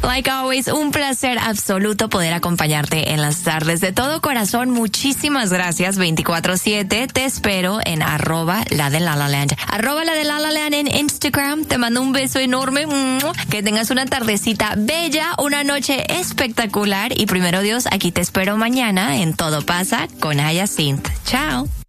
Like always, un placer absoluto poder acompañarte en las tardes. De todo corazón, muchísimas gracias. 24/7, te espero en @la de La La Land. @la de La La Land en Instagram. Te mando un beso enorme. Que tengas una tardecita bella, una noche espectacular. Y primero Dios, aquí te espero mañana en Todo Pasa con Hyacinth. Chao.